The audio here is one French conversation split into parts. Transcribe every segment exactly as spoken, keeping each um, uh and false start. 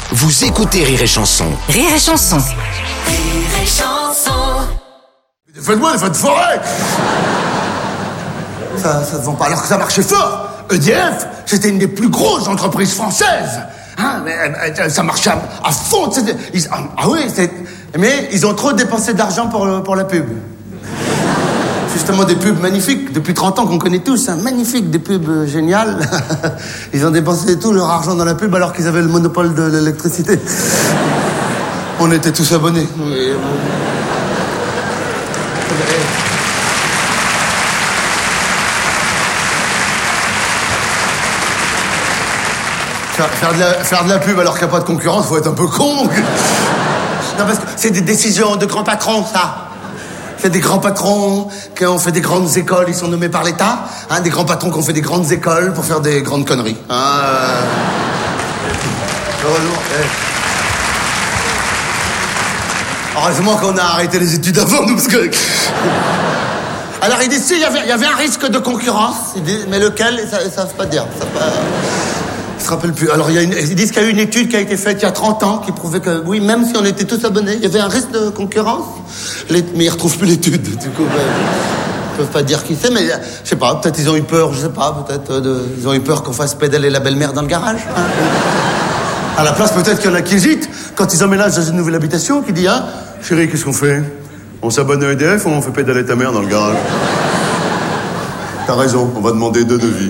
Vous écoutez Rire et Chanson. Rire et Chanson. Rire et Chanson. Faites-moi des feux de forêt. Ça, ça se vend pas alors que ça marchait fort. E D F, c'était une des plus grosses entreprises françaises. Hein, mais, euh, ça marchait à, à fond. Ils, ah, ah oui, c'est, mais ils ont trop dépensé d'argent pour, pour la pub. Justement, des pubs magnifiques, depuis trente ans qu'on connaît tous, hein, magnifiques, des pubs euh, géniales. Ils ont dépensé tout leur argent dans la pub alors qu'ils avaient le monopole de l'électricité. On était tous abonnés. Et, euh... Faire, faire, de la, faire de la pub alors qu'il n'y a pas de concurrence, faut être un peu con. Non, parce que c'est des décisions de grands patrons, ça. C'est des grands patrons qui ont fait des grandes écoles, ils sont nommés par l'État. Hein, des grands patrons qui ont fait des grandes écoles pour faire des grandes conneries. Hein, euh... Heureusement, eh. Heureusement qu'on a arrêté les études avant, nous, parce que... Alors, ils disent, si, il y avait, il y avait un risque de concurrence, ils disent, mais lequel, ils ne savent pas dire. Ils savent pas... Ils se rappellent plus. Alors, il y a une, ils disent qu'il y a eu une étude qui a été faite il y a trente ans qui prouvait que, oui, même si on était tous abonnés, il y avait un risque de concurrence. Les, mais ils ne retrouvent plus l'étude. Du coup, ben, ils ne peuvent pas dire qui c'est, mais je sais pas, peut-être ils ont eu peur, je sais pas, peut-être de, ils ont eu peur qu'on fasse pédaler la belle-mère dans le garage. Hein. À la place, peut-être qu'il y en a qui hésitent quand ils emménagent dans une nouvelle habitation, qui dit, hein, chérie, qu'est-ce qu'on fait? On s'abonne à E D F ou on fait pédaler ta mère dans le garage? T'as raison, on va demander deux devis.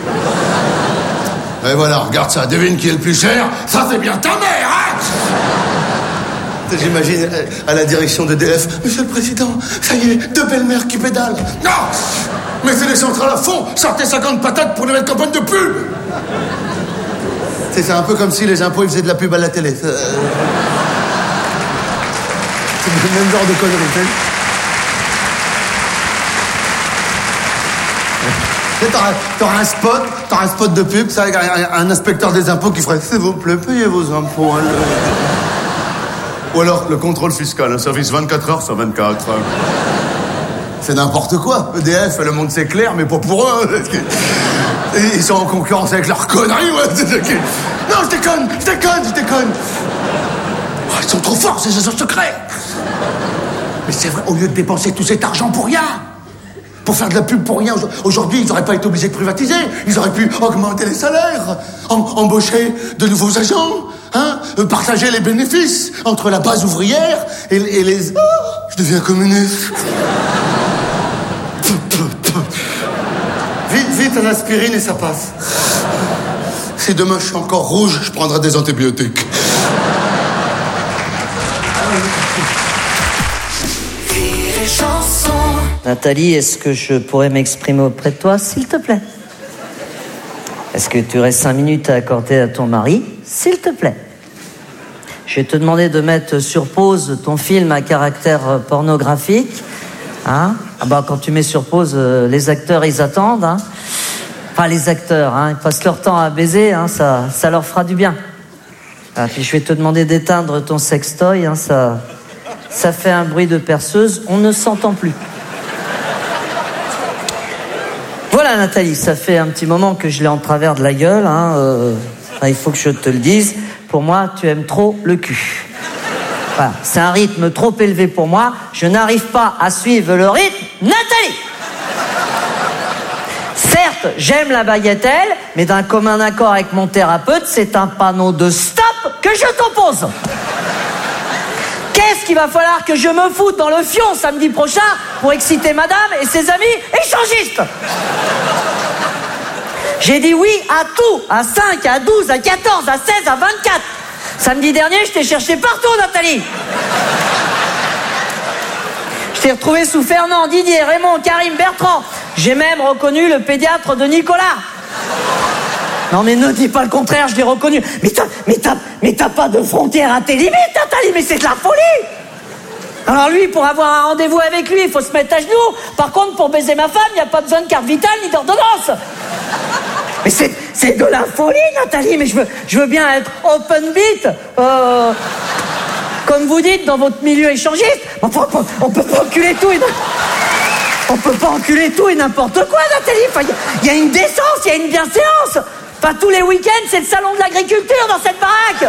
Et voilà, regarde ça, devine qui est le plus cher. Ça, c'est bien ta mère, hein? J'imagine à la direction d'E D F. Monsieur le Président, ça y est, deux belles-mères qui pédalent. Non! Mettez les centrales à fond, sortez cinquante patates pour une nouvelle campagne de pub. C'est un peu comme si les impôts ils faisaient de la pub à la télé. C'est, euh... c'est le même genre de conneries, tu sais. T'auras, t'auras un spot, t'auras un spot de pub, ça, un, un inspecteur des impôts qui ferait « S'il vous plaît, payez vos impôts. Hein, » Ou alors le contrôle fiscal, un service vingt-quatre heures sur vingt-quatre. C'est n'importe quoi. E D F, le monde c'est clair, mais pas pour eux. Ils sont en concurrence avec leurs conneries, ouais. Non, je déconne, je déconne, je déconne. Oh, ils sont trop forts, ces agents secrets. Mais c'est vrai, au lieu de dépenser tout cet argent pour rien, pour faire de la pub pour rien. Aujourd'hui, ils n'auraient pas été obligés de privatiser. Ils auraient pu augmenter les salaires, em- embaucher de nouveaux agents, hein, partager les bénéfices entre la base ouvrière et, et les... Oh, je deviens communiste. Vite, vite, un aspirine et ça passe. Si demain je suis encore rouge, je prendrai des antibiotiques. Nathalie, est-ce que je pourrais m'exprimer auprès de toi, s'il te plaît? Est-ce que tu aurais cinq minutes à accorder à ton mari, s'il te plaît? Je vais te demander de mettre sur pause ton film à caractère pornographique. Hein? Ah bah, quand tu mets sur pause, euh, les acteurs, ils attendent. Hein? Enfin, les acteurs, hein, ils passent leur temps à baiser, hein, ça, ça leur fera du bien. Ah, puis je vais te demander d'éteindre ton sextoy, hein, ça, ça fait un bruit de perceuse, on ne s'entend plus. Voilà Nathalie, ça fait un petit moment que je l'ai en travers de la gueule, hein, euh, il faut que je te le dise. Pour moi, tu aimes trop le cul. Voilà, c'est un rythme trop élevé pour moi, je n'arrive pas à suivre le rythme. Nathalie! Certes, j'aime la bagatelle, mais d'un commun accord avec mon thérapeute, c'est un panneau de stop que je t'oppose. Qu'est-ce qu'il va falloir que je me foute dans le fion samedi prochain pour exciter madame et ses amis échangistes? J'ai dit oui à tout, à cinq, à douze, à quatorze, à seize, à vingt-quatre. Samedi dernier, je t'ai cherché partout, Nathalie. Je t'ai retrouvé sous Fernand, Didier, Raymond, Karim, Bertrand. J'ai même reconnu le pédiatre de Nicolas. Non mais ne dis pas le contraire, je l'ai reconnu. Mais t'as, mais t'as, mais t'as pas de frontières à tes limites, Nathalie, mais c'est de la folie. Alors lui, pour avoir un rendez-vous avec lui, il faut se mettre à genoux. Par contre, pour baiser ma femme, il n'y a pas besoin de carte vitale ni d'ordonnance. Mais c'est, c'est de la folie, Nathalie, mais je veux, je veux bien être open beat. Euh... Comme vous dites dans votre milieu échangiste, on peut, on peut pas enculer tout et on peut pas enculer tout et n'importe quoi, Nathalie. Enfin, il y, y a une décence, il y a une bienséance. Enfin, tous les week-ends, c'est le salon de l'agriculture dans cette baraque.